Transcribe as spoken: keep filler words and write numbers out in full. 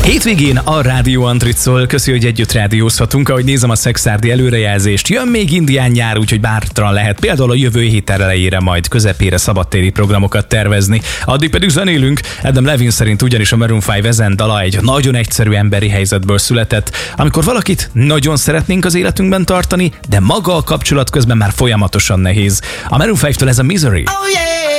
Hétvégén a Rádió Antrit szól, köszi, hogy együtt rádiózhatunk, ahogy nézem a szexárdi előrejelzést. Jön még indián nyár, úgyhogy bátran lehet például a jövő hét elejére, majd közepére szabadtéri programokat tervezni. Addig pedig zenélünk. Adam Levine szerint ugyanis a Maroon öt ezen dala egy nagyon egyszerű emberi helyzetből született, amikor valakit nagyon szeretnénk az életünkben tartani, de maga a kapcsolat közben már folyamatosan nehéz. A Maroon öttől ez a Misery. Oh yeah!